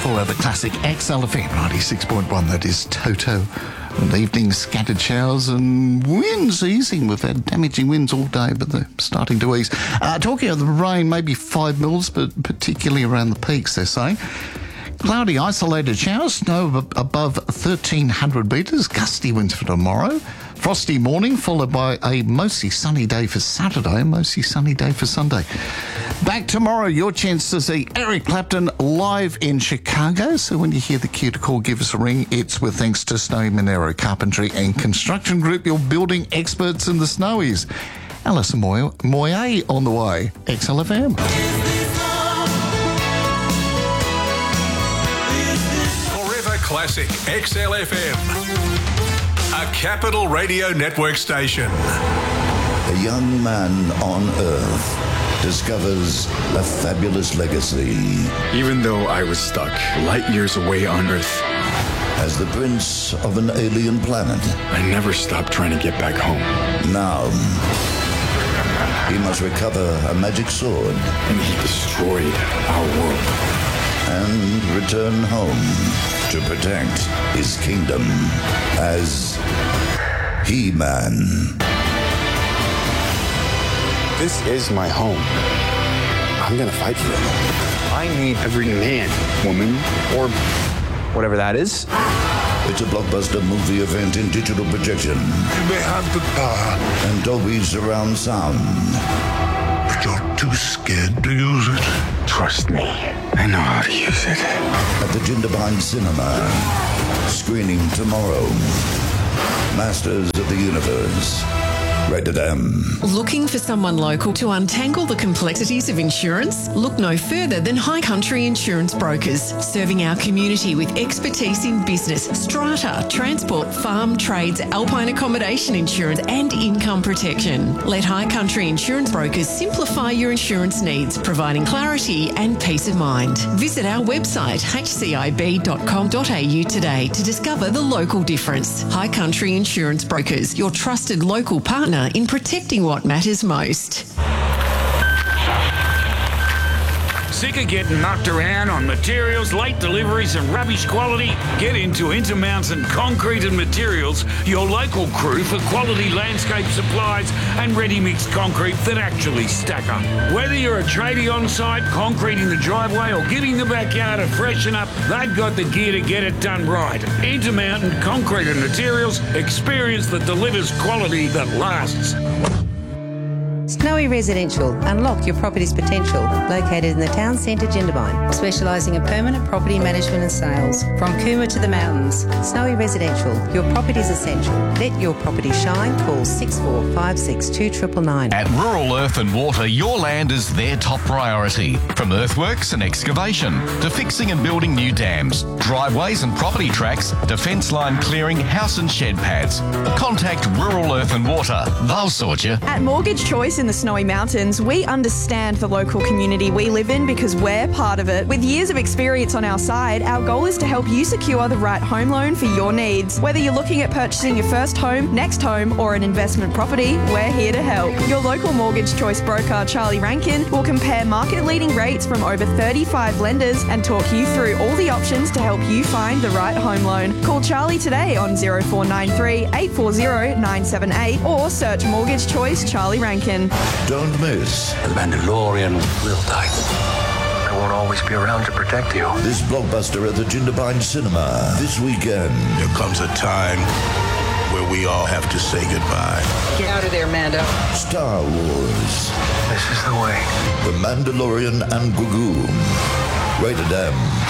For the classic XLFM 96.1, that is Toto. An evening, scattered showers and winds easing. We've had damaging winds all day, but they're starting to ease. Talking of the rain, maybe 5 mils, but particularly around the peaks, they're saying. Cloudy, isolated showers, snow above 1,300 metres, gusty winds for tomorrow. Frosty morning, followed by a mostly sunny day for Saturday, mostly sunny day for Sunday. Back tomorrow, your chance to see Eric Clapton live in Chicago. So when you hear the cue to call, give us a ring. It's with thanks to Snowy Monero Carpentry and Construction Group, your building experts in the Snowies. Alison Moyer on the way. XLFM. Forever Classic XLFM. A Capital Radio Network station. A young man on Earth discovers a fabulous legacy. Even though I was stuck light years away on Earth, as the prince of an alien planet, I never stopped trying to get back home. Now, he must recover a magic sword. And he destroyed our world. And return home to protect his kingdom as He-Man. This is my home. I'm gonna fight for it. I need every man, woman, or whatever that is. It's a blockbuster movie event in digital projection. You may have the power. And Dolby surround sound. But you're too scared to use it. Trust me, I know how to use it. At the Jindabyne Cinema. Screening tomorrow. Masters of the Universe. Rated M. Looking for someone local to untangle the complexities of insurance? Look no further than High Country Insurance Brokers, serving our community with expertise in business, strata, transport, farm, trades, alpine accommodation insurance and income protection. Let High Country Insurance Brokers simplify your insurance needs, providing clarity and peace of mind. Visit our website hcib.com.au today to discover the local difference. High Country Insurance Brokers, your trusted local partner in protecting what matters most. Sick of getting knocked around on materials, late deliveries and rubbish quality? Get into Intermountain Concrete and Materials, your local crew for quality landscape supplies and ready-mix concrete that actually stack up. Whether you're a tradie on site, concreting the driveway or giving the backyard a freshen up, they've got the gear to get it done right. Intermountain Concrete and Materials, experience that delivers quality that lasts. Snowy Residential. Unlock your property's potential. Located in the town centre, Jindabyne. Specialising in permanent property management and sales. From Cooma to the mountains. Snowy Residential. Your property's essential. Let your property shine. Call 6456 2999. At Rural Earth and Water, your land is their top priority. From earthworks and excavation to fixing and building new dams, driveways and property tracks, defence line clearing, house and shed pads. Contact Rural Earth and Water. They'll sort you. At Mortgage Choice in the Snowy Mountains, we understand the local community we live in because we're part of it. With years of experience on our side, our goal is to help you secure the right home loan for your needs. Whether you're looking at purchasing your first home, next home, or an investment property, we're here to help. Your local Mortgage Choice broker, Charlie Rankin, will compare market-leading rates from over 35 lenders and talk you through all the options to help you find the right home loan. Call Charlie today on 0493 840 978 or search Mortgage Choice Charlie Rankin. Don't miss The Mandalorian will die. I won't always be around to protect you. this blockbuster at the Jindabyne Cinema this weekend. There comes a time where we all have to say goodbye. Get out of there, Mando. Star Wars. This is the way. The Mandalorian and Grogu. Rated M.